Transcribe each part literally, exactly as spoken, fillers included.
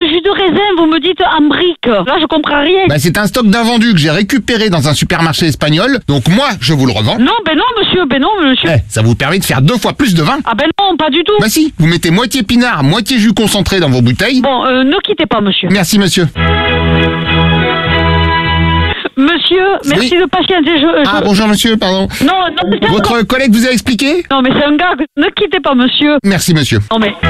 jus de raisin, vous me dites en brique. Là, je comprends rien. Bah, c'est un stock d'invendus que j'ai récupéré dans un supermarché espagnol. Donc moi, je vous le revends. Non, ben non, monsieur, ben non, monsieur. Eh, ça vous permet de faire deux fois plus de vin. Ah ben non, pas du tout. Bah si, vous mettez moitié pinard, moitié jus concentré dans vos bouteilles. Bon, euh, ne quittez pas, monsieur. Merci, monsieur. Monsieur, merci Oui. de patienter. Je, je- Ah, bonjour, monsieur, pardon. Non, non, mais c'est encore- Votre collègue vous a expliqué? Non, mais c'est un gars. Ne quittez pas, monsieur. Merci, monsieur. Non, mais.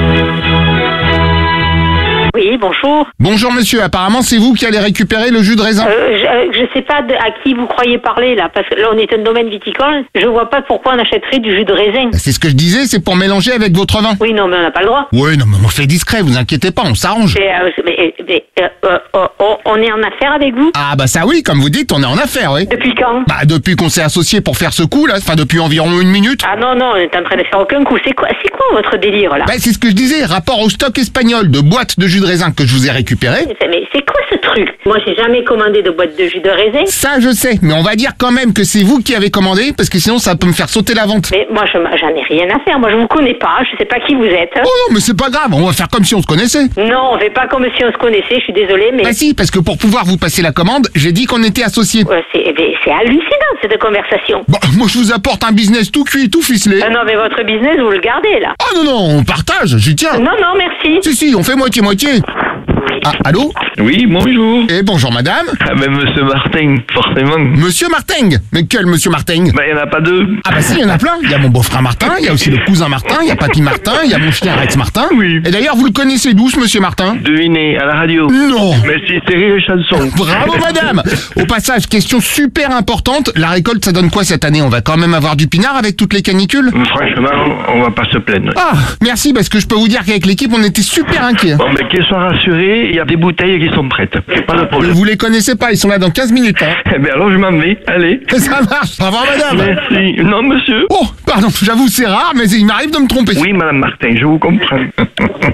Oui, bonjour. Bonjour, monsieur. Apparemment, c'est vous qui allez récupérer le jus de raisin. Euh, je, euh, je sais pas de, à qui vous croyez parler là, parce que là on est un domaine viticole. Je vois pas pourquoi on achèterait du jus de raisin. Bah, c'est ce que je disais, c'est pour mélanger avec votre vin. Oui, non, mais on n'a pas le droit. Ouais, non, mais on fait discret, vous inquiétez pas, on s'arrange. Et, euh, mais, mais, euh, euh, euh, on- on est en affaire avec vous Ah, bah ça oui, comme vous dites, on est en affaire, oui. depuis quand? Bah, depuis qu'on s'est associés pour faire ce coup, là, enfin, depuis environ une minute. Ah non, non, on est en train de faire aucun coup. C'est quoi, c'est quoi votre délire là? Bah, c'est ce que je disais, rapport au stock espagnol de boîtes de jus de raisin que je vous ai récupéré. C'est- Mais c'est quoi ce truc? Moi, j'ai jamais commandé de boîte de jus de raisin. Ça, je sais, mais on va dire quand même que c'est vous qui avez commandé, parce que sinon, ça peut me faire sauter la vente. Mais moi, je, j'en ai rien à faire. Moi, je vous connais pas. Je sais pas qui vous êtes. Oh non, mais c'est pas grave, on va faire comme si on se connaissait. Non, on fait pas comme si on se connaissait. Je suis désolée, mais Bah si, parce que pour pouvoir vous passer la commande, j'ai dit qu'on était associés. Ouais, c'est mais c'est hallucinant cette conversation. Bon, moi je vous apporte un business tout cuit, tout ficelé. Ah non, mais votre business, vous le gardez là. Oh non, non, on partage, j'y tiens. Non, non, merci. Si, si, on fait moitié-moitié. Ah, allô? Oui, bonjour. Eh, bonjour madame. Ah ben Monsieur Martin, forcément. Monsieur Marting. Mais quel monsieur Marting? Ben il n'y en a pas deux. Ah bah si, il y en a plein. Il y a mon beau-frère Martin, il y a aussi le cousin Martin, il y a Papy Martin, il y a mon chien Rex Martin. Oui. Et d'ailleurs, vous le connaissez d'où, ce monsieur Martin? Devinez, à la radio. Non. Mais si c'est rire et chanson. Bravo madame. Au passage, question super importante, la récolte ça donne quoi cette année? On va quand même avoir du pinard avec toutes les canicules? Franchement, on va pas se plaindre. Ah, merci, parce que je peux vous dire qu'avec l'équipe, on était super inquiets. Bon, mais qu'ils soient rassurés, il y a des bouteilles qui sont prêtes. C'est pas de problème. Vous les connaissez pas, ils sont là dans quinze minutes. Hein. Eh bien alors je m'en vais. Allez. Ça marche. Au revoir madame. Merci. Non, monsieur. Oh, pardon, j'avoue c'est rare, mais il m'arrive de me tromper. Oui, Madame Martin, je vous comprends.